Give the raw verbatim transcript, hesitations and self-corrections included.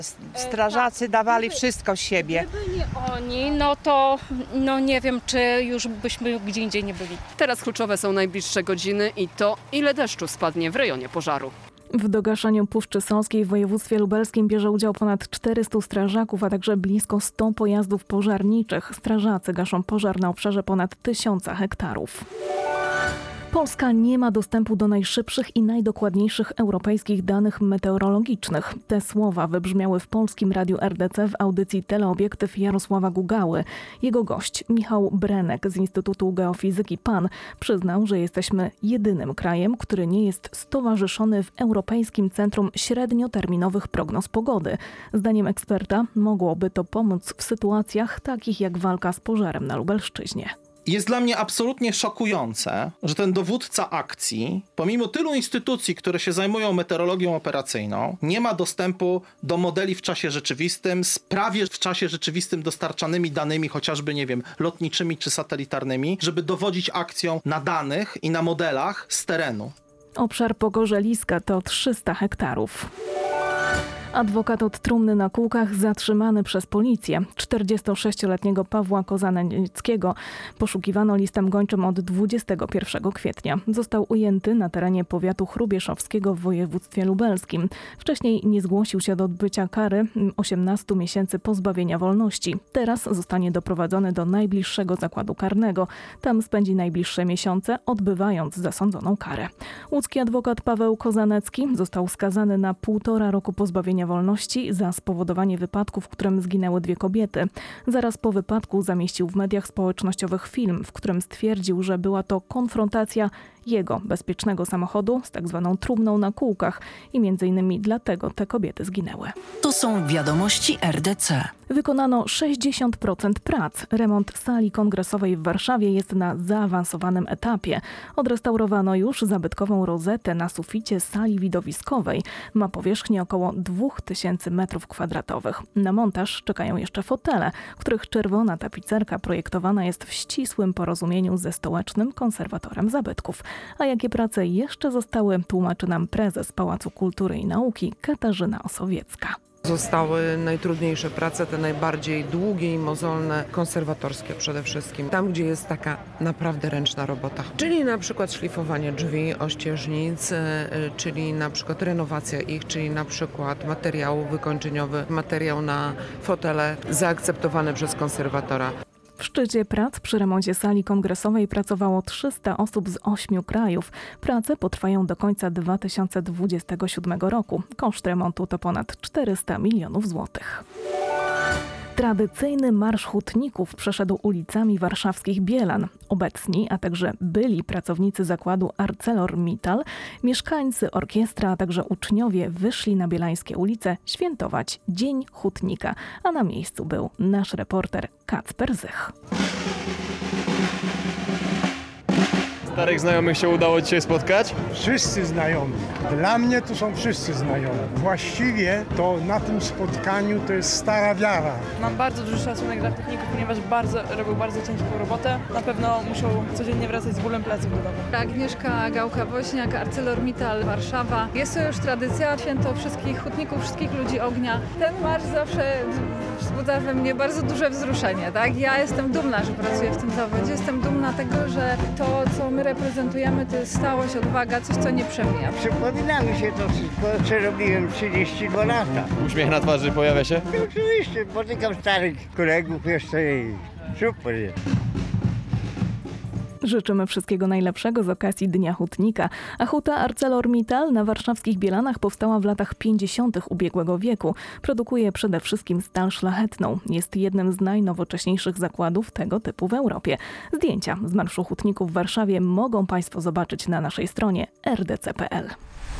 Strażacy dawali wszystko z siebie. Gdyby nie oni, no to no nie wiem, czy już byśmy gdzie indziej nie byli. Teraz kluczowe są najbliższe godziny i to, ile deszczu spadnie w rejonie pożaru. W dogaszaniu Puszczy Solskiej w województwie lubelskim bierze udział ponad czterystu strażaków, a także blisko stu pojazdów pożarniczych. Strażacy gaszą pożar na obszarze ponad tysiąca hektarów. Polska nie ma dostępu do najszybszych i najdokładniejszych europejskich danych meteorologicznych. Te słowa wybrzmiały w Polskim Radiu R D C w audycji Teleobiektyw Jarosława Gugały. Jego gość, Michał Brenek z Instytutu Geofizyki P A N, przyznał, że jesteśmy jedynym krajem, który nie jest stowarzyszony w Europejskim Centrum Średnioterminowych Prognoz Pogody. Zdaniem eksperta mogłoby to pomóc w sytuacjach takich jak walka z pożarem na Lubelszczyźnie. Jest dla mnie absolutnie szokujące, że ten dowódca akcji, pomimo tylu instytucji, które się zajmują meteorologią operacyjną, nie ma dostępu do modeli w czasie rzeczywistym, z prawie w czasie rzeczywistym dostarczanymi danymi, chociażby, nie wiem, lotniczymi czy satelitarnymi, żeby dowodzić akcją na danych i na modelach z terenu. Obszar Pogorzeliska to trzysta hektarów. Adwokat od trumny na kółkach zatrzymany przez policję. czterdziestosześcioletniego Pawła Kozaneckiego poszukiwano listem gończym od dwudziestego pierwszego kwietnia. Został ujęty na terenie powiatu chrubieszowskiego w województwie lubelskim. Wcześniej nie zgłosił się do odbycia kary osiemnastu miesięcy pozbawienia wolności. Teraz zostanie doprowadzony do najbliższego zakładu karnego. Tam spędzi najbliższe miesiące, odbywając zasądzoną karę. Łódzki adwokat Paweł Kozanecki został skazany na półtora roku pozbawienia wolności za spowodowanie wypadku, w którym zginęły dwie kobiety. Zaraz po wypadku zamieścił w mediach społecznościowych film, w którym stwierdził, że była to konfrontacja jego bezpiecznego samochodu z tak zwaną trumną na kółkach i między innymi dlatego te kobiety zginęły. To są wiadomości R D C. Wykonano sześćdziesiąt procent prac. Remont sali kongresowej w Warszawie jest na zaawansowanym etapie. Odrestaurowano już zabytkową rozetę na suficie sali widowiskowej. Ma powierzchnię około dwóch tysięcy metrów kwadratowych. Na montaż czekają jeszcze fotele, których czerwona tapicerka projektowana jest w ścisłym porozumieniu ze stołecznym konserwatorem zabytków. A jakie prace jeszcze zostały, tłumaczy nam prezes Pałacu Kultury i Nauki Katarzyna Osowiecka. Zostały najtrudniejsze prace, te najbardziej długie i mozolne, konserwatorskie przede wszystkim. Tam, gdzie jest taka naprawdę ręczna robota. Czyli na przykład szlifowanie drzwi, ościeżnic, czyli na przykład renowacja ich, czyli na przykład materiał wykończeniowy, materiał na fotele zaakceptowany przez konserwatora. W szczycie prac przy remoncie sali kongresowej pracowało trzysta osób z ośmiu krajów. Prace potrwają do końca dwa tysiące dwudziestego siódmego roku. Koszt remontu to ponad czterysta milionów złotych. Tradycyjny marsz hutników przeszedł ulicami warszawskich Bielan. Obecni, a także byli pracownicy zakładu ArcelorMittal, mieszkańcy, orkiestra, a także uczniowie wyszli na bielańskie ulice świętować Dzień Hutnika. A na miejscu był nasz reporter Kacper Zych. Starych znajomych się udało dzisiaj spotkać? Wszyscy znajomi. Dla mnie to są wszyscy znajomi. Właściwie to na tym spotkaniu to jest stara wiara. Mam bardzo duży szacunek dla techników, ponieważ bardzo, robią bardzo ciężką robotę. Na pewno muszą codziennie wracać z bólem pleców do domu. Agnieszka Gałka-Woźniak, ArcelorMittal Warszawa. Jest to już tradycja, święto wszystkich hutników, wszystkich ludzi ognia. Ten marsz zawsze wzbudza we mnie bardzo duże wzruszenie. Tak? Ja jestem dumna, że pracuję w tym zawodzie. Jestem dumna tego, że to, co my reprezentujemy, to jest stałość, odwaga, coś, co nie przemija. Przypomina mi się to wszystko, co robiłem trzydzieści dwa lata. Uśmiech na twarzy pojawia się? No, oczywiście, spotykam starych kolegów jeszcze i super jest. Życzymy wszystkiego najlepszego z okazji Dnia Hutnika. A huta ArcelorMittal na warszawskich Bielanach powstała w latach pięćdziesiątych ubiegłego wieku. Produkuje przede wszystkim stal szlachetną. Jest jednym z najnowocześniejszych zakładów tego typu w Europie. Zdjęcia z Marszu Hutników w Warszawie mogą Państwo zobaczyć na naszej stronie r d c kropka p l.